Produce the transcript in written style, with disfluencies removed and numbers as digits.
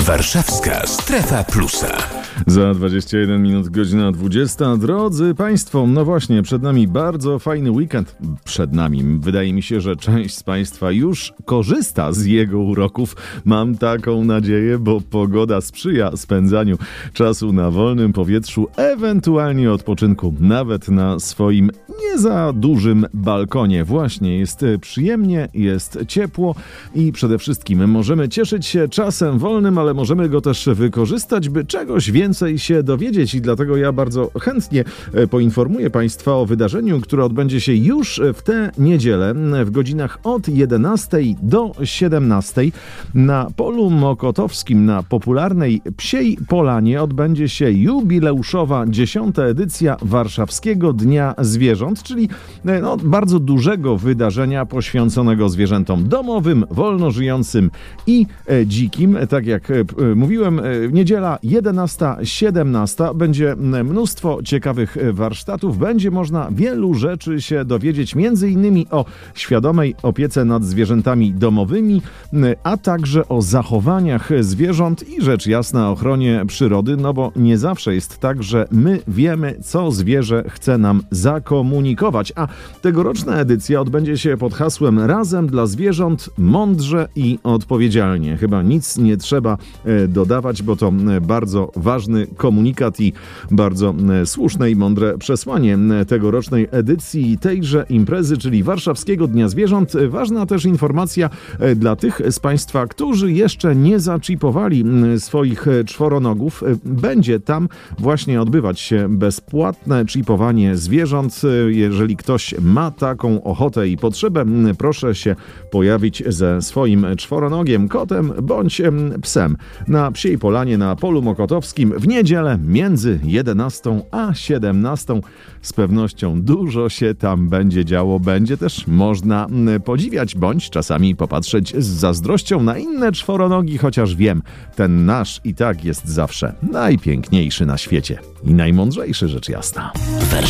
Warszawska Strefa Plusa. Za 21 minut, godzina 20. Drodzy Państwo, no właśnie, przed nami bardzo fajny weekend. Przed nami. Wydaje mi się, że część z Państwa już korzysta z jego uroków. Mam taką nadzieję, bo pogoda sprzyja spędzaniu czasu na wolnym powietrzu, ewentualnie odpoczynku, nawet na swoim nie za dużym balkonie. Właśnie, jest przyjemnie, jest ciepło i przede wszystkim możemy cieszyć się czasem wolnym, ale możemy go też wykorzystać, by czegoś więcej się dowiedzieć i dlatego ja bardzo chętnie poinformuję Państwa o wydarzeniu, które odbędzie się już w tę niedzielę w godzinach od 11 do 17 na Polu Mokotowskim na popularnej Psiej Polanie odbędzie się jubileuszowa 10. edycja Warszawskiego Dnia Zwierząt, czyli bardzo dużego wydarzenia poświęconego zwierzętom domowym, wolnożyjącym i dzikim. Tak jak mówiłem, niedziela 11-17 będzie mnóstwo ciekawych warsztatów. Będzie można wielu rzeczy się dowiedzieć, m.in. o świadomej opiece nad zwierzętami domowymi, a także o zachowaniach zwierząt i rzecz jasna ochronie przyrody, no bo nie zawsze jest tak, że my wiemy, co zwierzę chce nam zakomunikować. A tegoroczna edycja odbędzie się pod hasłem Razem dla zwierząt, mądrze i odpowiedzialnie. Chyba nic nie trzeba dodawać, bo to bardzo ważny komunikat i bardzo słuszne i mądre przesłanie tegorocznej edycji tejże imprezy, czyli Warszawskiego Dnia Zwierząt. Ważna też informacja dla tych z Państwa, którzy jeszcze nie zaczipowali swoich czworonogów. Będzie tam właśnie odbywać się bezpłatne chipowanie zwierząt. Jeżeli ktoś ma taką ochotę i potrzebę, proszę się pojawić ze swoim czworonogiem, kotem bądź psem na Psiej Polanie na Polu Mokotowskim w niedzielę między 11 a 17. Z pewnością dużo się tam będzie działo. Będzie też można podziwiać bądź czasami popatrzeć z zazdrością na inne czworonogi, chociaż wiem, ten nasz i tak jest zawsze najpiękniejszy na świecie i najmądrzejszy, rzecz jasna.